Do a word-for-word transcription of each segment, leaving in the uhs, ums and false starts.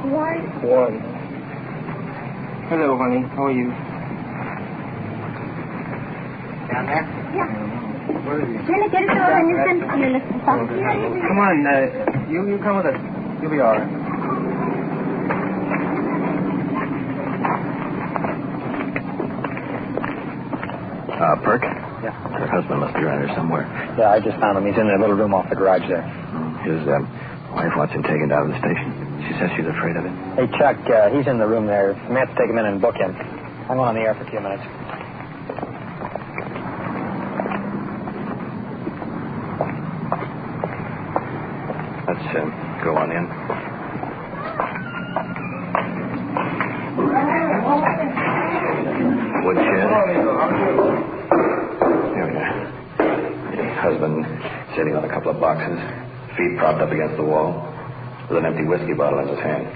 Why? One. Hello, honey. How are you? Down there? Yeah. Where is he? Nene, ¿quieres que lo organicen en el hospital? Come on, uh, you, you come with us. You'll be all right. Uh, Perk? Yeah. Her husband must be around here somewhere. Yeah, I just found him. He's in a little room off the garage there. His um, wife wants him taken down to the station. She says she's afraid of it. Hey, Chuck, uh, he's in the room there. You may have to take him in and book him. I'm going on the air for a few minutes. Let's uh, go on in. Woodshed. Here we are. His husband sitting on a couple of boxes, feet propped up against the wall, with an empty whiskey bottle in his hand.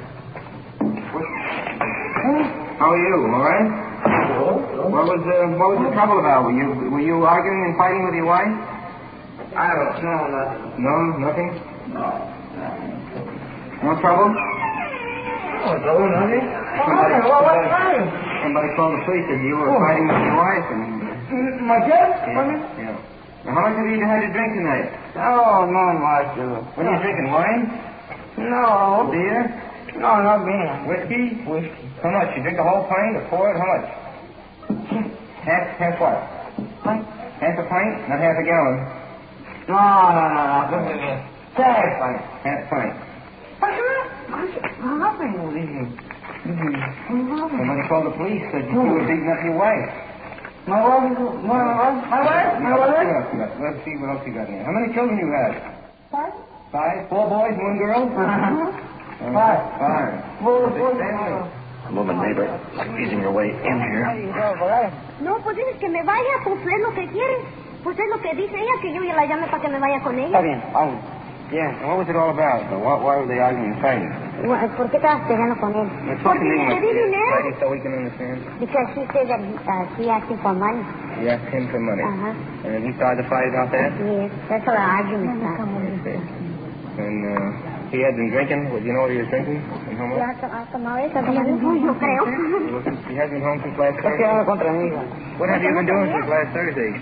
How are you? All right? What was uh, what was the trouble about? Were you were you arguing and fighting with your wife? I don't know nothing. No, nothing. No. No trouble? Oh, no, nothing. Somebody, What was somebody, that? somebody called the police and you were fighting with your wife and. My kid? Yeah. yeah. Now, how much have you had to drink tonight? Oh, no, much. What are you drinking? Wine? No. Beer? No, not beer. Whiskey? Whiskey. How much? You drink a whole pint or pour it? How much? Half, half what? Pint? Half a pint? Not half a gallon. No, no, no, no. Look at this. Half pint. Half pint. What's happening with you? Somebody called the police, said you were beating up your wife. My wife, my wife, my wife, my What wife. else you got? Let's see what else you got in here. How many children you have? Five? Five? Four boys and one girl? Uh-huh. Uh, Five. Five. Four, Big four, family. A woman neighbor squeezing her way in here. No, pues dices que me vaya, pues es lo que quieres. Pues es lo que dice ella, que yo ya la llame para que me vaya con ella. Está bien, vamos. Yeah, what was it all about? Why, why were they arguing and fighting? Bueno, ¿por qué estabas peleando con él? Let's Porque talk in le English, di dinero. lady, so we can understand. Because he said that uh, he asked him for money. You asked him for money. Uh-huh. And then he started to fight about that? Yes, that's how the argument started. And uh, he had been drinking. Well, do you know what he was drinking? And how much? Ya ha tomado eso, yo creo. He hasn't been home since last Es que Thursday. anda contra mí. What have you been doing since last Thursday?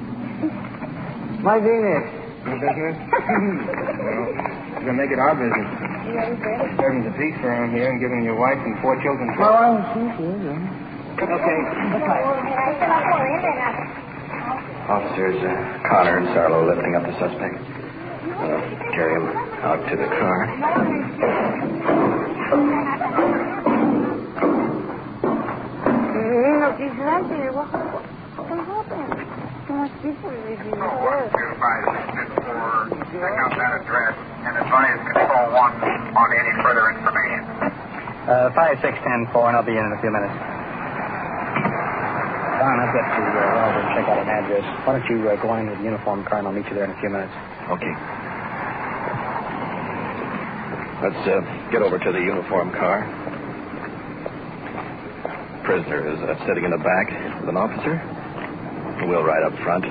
My business. Your business? Well, you're going to make it our business. Serving the peace around here and giving your wife and four children. My wife, sí, sí, yeah. Okay. Officers uh, Connor and Sarlo lifting up the suspect. Uh, carry him out to the car. No, she's right there. What happened? So much people with you. one two five six four, check out that address and advise Control one on any further information. Uh, five six ten four, and I'll be in in a few minutes. Don, I've got to uh, run over and check out an address. Why don't you uh, go on into the uniform car, and I'll meet you there in a few minutes. Okay. Let's uh, get over to the uniform car. Prisoner is uh, sitting in the back with an officer. We'll ride up front.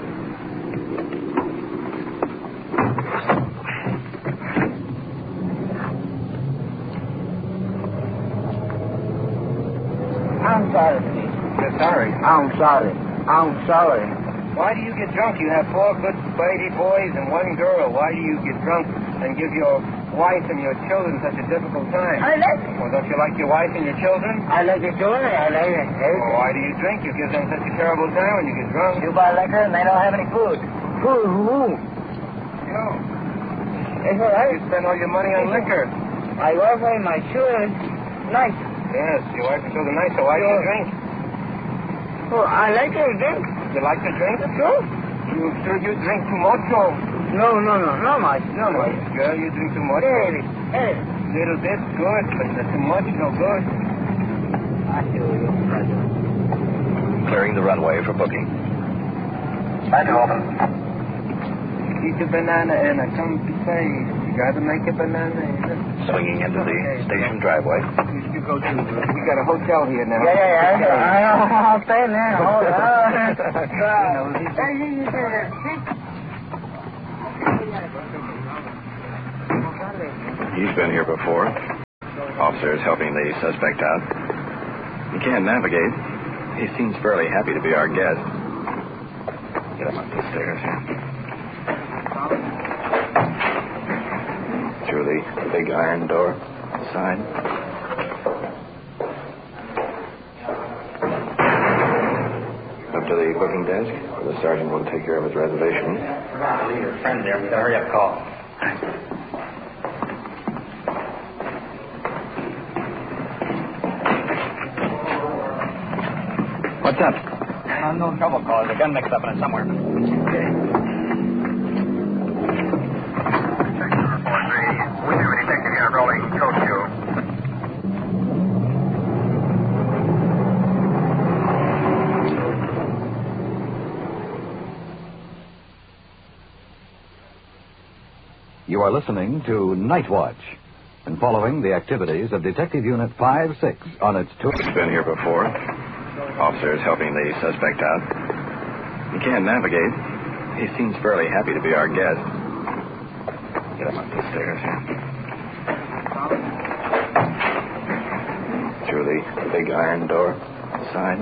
I'm sorry, please. You're sorry. I'm sorry. I'm sorry. Why do you get drunk? You have four good baby boys and one girl. Why do you get drunk and give your wife and your children such a difficult time? I like it. Well, don't you like your wife and your children? I like it doing it. I like it. Well, why do you drink? You give them such a terrible time when you get drunk. You buy liquor and they don't have any food. Food, who? You know, It's all right. you spend all your money on liquor. My wife and my children, nice. Yes, your wife and children nice, so why do you drink? Oh, I like to drink. You like to drink? Sure. You sure you drink too much, or? No, no, no, not much. No much. Girl, you drink too much. Hey, hey. Little bit, good, but not too much, no good. I see what you're Clearing the runway for booking. Thank you, open. Eat a banana and I come to say, you gotta make a banana. Swinging into the station driveway. You go to, we got a hotel here now. Yeah, yeah, yeah. I know. I'll stay in there. Hold on. He's been here before. Officers helping the suspect out. He can't navigate. He seems fairly happy to be our guest. Get him up the stairs here. Through the, the big iron door outside. Up to the booking desk, where the sergeant will take care of his reservation. Come on, leave your friend there. We gotta hurry up call. What's up? Uh, no trouble, caller. There's a gun mixed up in it somewhere. Section four three. We have a detective unit rolling code two. You are listening to Night Watch and following the activities of Detective Unit five six on its tour. He's been here before. Officers helping the suspect out. He can't navigate. He seems fairly happy to be our guest. Get him up the stairs here. Through the, the big iron door outside.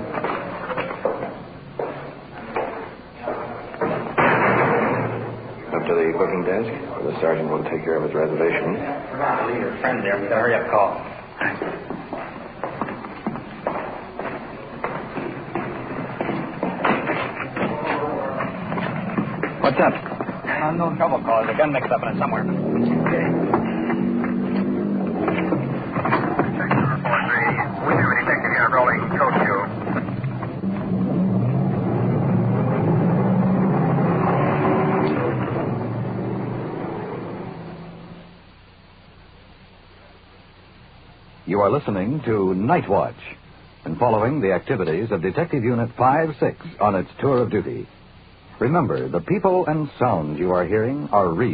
Up to the booking desk, where the sergeant will take care of his reservation. Come on, leave your friend there. We gotta hurry up call. What's up? Uh, no trouble, caller. There's a gun mixed up in it somewhere. Section four three. We have a detective unit rolling code two. You are listening to Night Watch and following the activities of Detective Unit five six on its tour of duty. Remember, the people and sounds you are hearing are real.